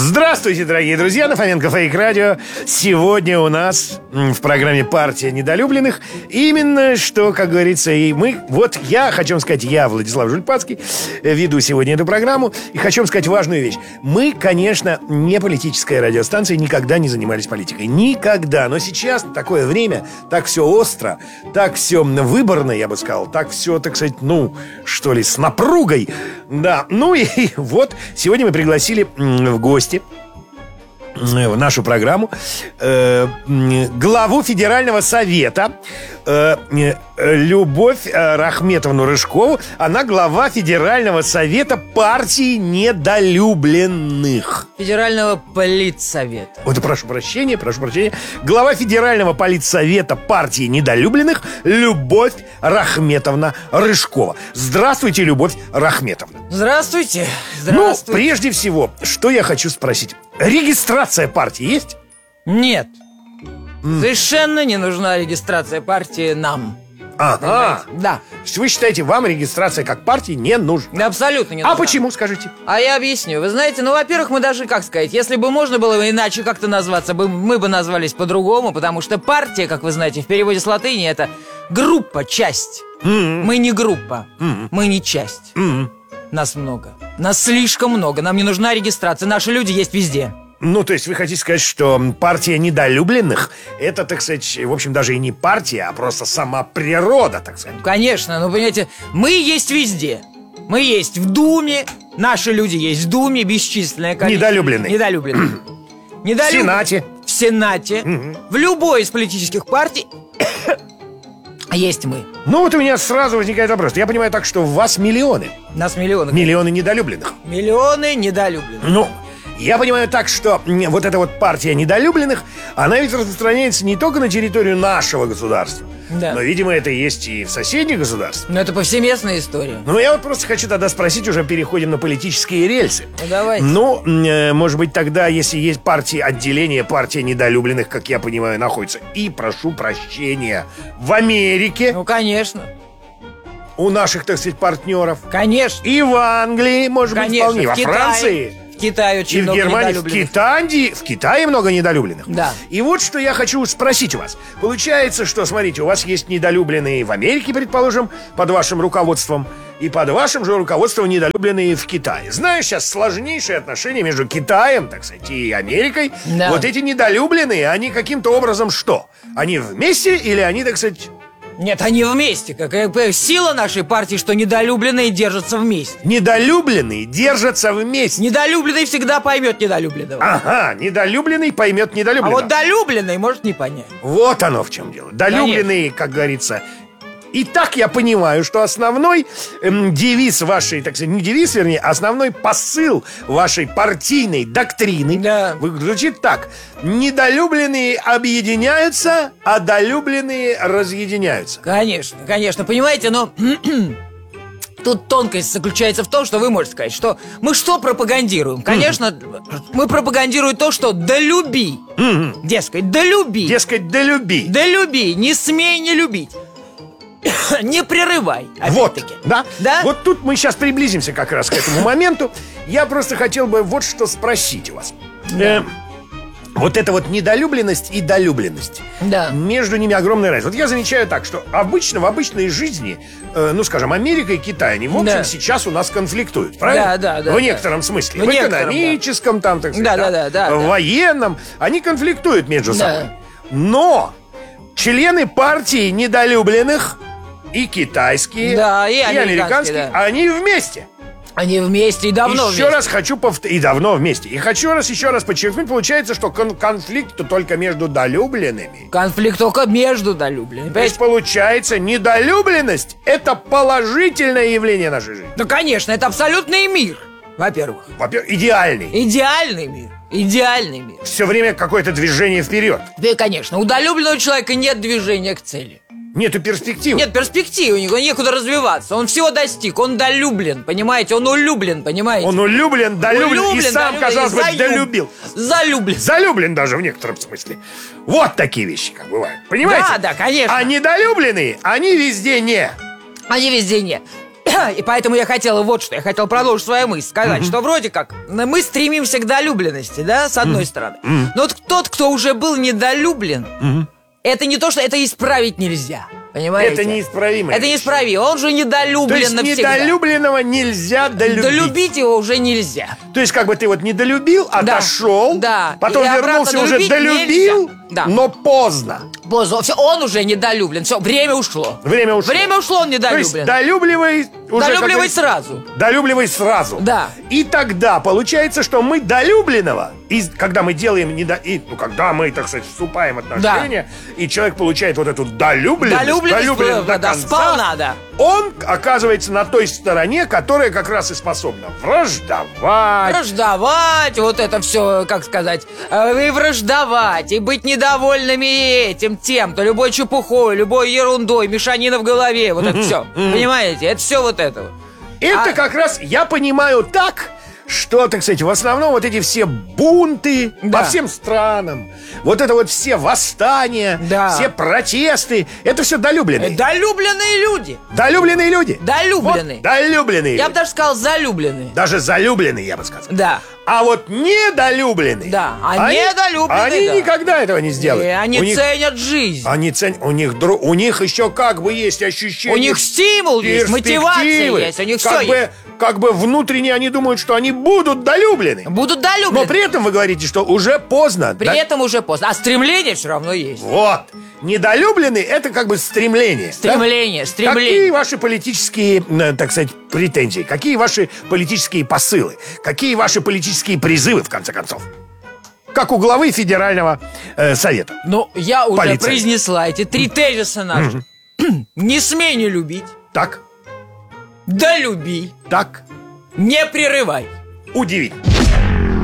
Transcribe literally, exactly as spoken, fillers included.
Здравствуйте, дорогие друзья, на Фоменко Фейк Радио. Сегодня у нас в программе «Партия недолюбленных» именно что, как говорится, и мы... Вот я, хочу вам сказать, я, Владислав Жульпацкий, веду сегодня эту программу. И хочу вам сказать важную вещь. Мы, конечно, не политическая радиостанция, никогда не занимались политикой. Никогда. Но сейчас такое время, так все остро, так все выборно, я бы сказал, так все, так сказать, ну, что ли, с напругой. Да, ну и вот сегодня мы пригласили в гости в нашу программу э, главу Федерального совета э, Любовь Рахметовну Рыжкову. Она глава Федерального совета партии недолюбленных. Федерального политсовета. Вот, прошу прощения, прошу прощения. Глава Федерального политсовета партии недолюбленных Любовь Рахметовна Рыжкова. Здравствуйте, Любовь Рахметовна. Здравствуйте. Здравствуйте. Ну, прежде всего, что я хочу спросить. Регистрация партии есть? Нет. Mm. Совершенно не нужна регистрация партии нам. Ага. Да. Вы считаете, вам регистрация как партии не нужна? Да, абсолютно не нужна. А почему, скажите? А я объясню. Вы знаете, ну, во-первых, мы даже, как сказать, если бы можно было иначе как-то назваться, мы бы назвались по-другому, потому что партия, как вы знаете, в переводе с латыни это группа, часть. Mm-hmm. Мы не группа, mm-hmm. мы не часть. Mm-hmm. Нас много. Нас слишком много. Нам не нужна регистрация. Наши люди есть везде. Ну, то есть вы хотите сказать, что партия недолюбленных это, так сказать, в общем, даже и не партия, а просто сама природа, так сказать. Конечно, ну, понимаете, мы есть везде. Мы есть в Думе. Наши люди есть в Думе. Бесчисленное количество. Недолюбленные. Недолюбленные. Недолюбленные. В Сенате. В Сенате. Угу. В любой из политических партий есть мы. Ну вот у меня сразу возникает вопрос. Я понимаю так, что у вас миллионы. Нас миллионы. Миллионы недолюбленных. Миллионы недолюбленных. Ну, я понимаю так, что вот эта вот партия недолюбленных, она ведь распространяется не только на территорию нашего государства, да. но, видимо, это есть и в соседних государствах. Но это повсеместная история. Ну, я вот просто хочу тогда спросить, уже переходим на политические рельсы. Ну, давайте. Ну, э, может быть, тогда, если есть партии, отделение партии недолюбленных, как я понимаю, находится, и, прошу прощения, в Америке. Ну, конечно. У наших, так сказать, партнеров. Конечно. И в Англии, может конечно. быть, вполне. В во Китае. Франции. В Китае очень и много в Германии, в Китае, в Китае много недолюбленных. Да. И вот что я хочу спросить у вас. Получается, что, смотрите, у вас есть недолюбленные в Америке, предположим, под вашим руководством, и под вашим же руководством недолюбленные в Китае. Знаешь, сейчас сложнейшие отношения между Китаем, так сказать, и Америкой. Да. Вот эти недолюбленные, они каким-то образом что? Они вместе или они, так сказать... Нет, они вместе. Какая сила нашей партии, что недолюбленные держатся вместе. Недолюбленные держатся вместе. Недолюбленный всегда поймет недолюбленного. Ага, недолюбленный поймет недолюбленного. А вот долюбленный может не понять. Вот оно в чем дело. Долюбленные, как говорится. И так я понимаю, что основной эм, девиз вашей, так сказать, не девиз, вернее, основной посыл вашей партийной доктрины, да. звучит так: недолюбленные объединяются, а долюбленные разъединяются. Конечно, конечно, понимаете, но тут тонкость заключается в том, что вы можете сказать, что мы что пропагандируем? Конечно, мы пропагандируем то, что долюби. Дескать, долюби. Дескать, долюби. Долюби, не смей не любить. Не прерывай, опять-таки. Вот, да? Да? Вот тут мы сейчас приблизимся как раз к этому моменту. Я просто хотел бы вот что спросить у вас. Да. Э, вот эта вот недолюбленность и долюбленность. Да. Между ними огромная разница. Вот я замечаю так, что обычно в обычной жизни, э, ну, скажем, Америка и Китай, они, в общем, да. сейчас у нас конфликтуют, правильно? Да, да, да. В да. некотором смысле. В, в некотором, экономическом, да. там, так сказать, да, да, да, да, в да. военном. Они конфликтуют между да. собой. Но члены партии недолюбленных, и китайские, да, и, и американские, да. они вместе. Они вместе и давно еще вместе. раз хочу повторить. И давно вместе. И хочу раз еще раз подчеркнуть, получается, что кон- конфликт только между долюбленными. Конфликт только между долюбленными. То есть получается, недолюбленность — это положительное явление нашей жизни. Ну, конечно, это абсолютный мир, во-первых. Во-первых, идеальный. Идеальный мир. Идеальный мир. Все время какое-то движение вперед. Да, конечно, у долюбленного человека нет движения к цели. Нету перспективы. Нет перспективы у него, некуда развиваться. Он всего достиг, он долюблен, понимаете? Он улюблен, понимаете? Он улюблен, долюблен, улюблен, и сам, долюблен, казалось бы, залюб... долюбил. Залюблен. Залюблен даже в некотором смысле. Вот такие вещи, как бывают. Понимаете? Да, да, конечно. А недолюбленные, они везде не. Они везде не. И поэтому я хотела вот что, я хотел продолжить свою мысль, сказать, mm-hmm. что вроде как мы стремимся к долюбленности, да, с одной mm-hmm. стороны. Mm-hmm. Но вот тот, кто уже был недолюблен, mm-hmm. это не то, что это исправить нельзя. Понимаете? Это неисправимо. Это неисправимо. Он же недолюблен То есть навсегда. Недолюбленного нельзя долюбить. Долюбить его уже нельзя. То есть как бы ты вот недолюбил, да. отошел, да. потом и вернулся, уже долюбил, да. но поздно. Поздно. Все, он уже недолюблен. Все, время ушло. Время ушло. Время ушло, он недолюблен. То есть долюбливай уже... Долюбливай сразу. Долюбливай сразу. Да. И тогда получается, что мы долюбленного, и когда мы делаем недо... и, ну, когда мы, так сказать, вступаем в отношения, да. и человек получает вот эту долюбленность, долюбленность, долюбленность до да, конца, сполна, да. он оказывается на той стороне, которая как раз и способна враждовать. Враждовать, вот это все, как сказать, и враждовать, и быть недовольными этим, тем-то, любой чепухой, любой ерундой, мешанина в голове, вот это все, понимаете, это все вот это. Это а... как раз, я понимаю так, что, так сказать, в основном вот эти все бунты да. по всем странам, вот это вот все восстания, да. все протесты, это все долюбленные. Долюбленные люди. Долюбленные люди. Долюбленные. Вот, долюбленные. Я люди. бы даже сказал залюбленные. Даже залюбленные, я бы сказал. Да. А вот недолюбленные. Да, а они, недолюбленные, Они да. никогда этого не сделают. И они у них, ценят жизнь. Они ценят, у них, у них еще как бы есть ощущение. У них стимул есть, мотивация есть, у них как все бы, есть. Как бы внутренне они думают, что они будут долюблены. Будут долюблены. Но при этом вы говорите, что уже поздно. При да? этом уже поздно. А стремление все равно есть. Вот. Недолюбленный — это как бы стремление. Стремление, да? стремление. Какие ваши политические, так сказать, претензии? Какие ваши политические посылы? Какие ваши политические призывы, в конце концов? Как у главы Федерального э, совета. Ну, я уже Полиция. произнесла эти три тезиса наши. Не смей не любить. Так. Да люби. Так. Не прерывай. Удивительно.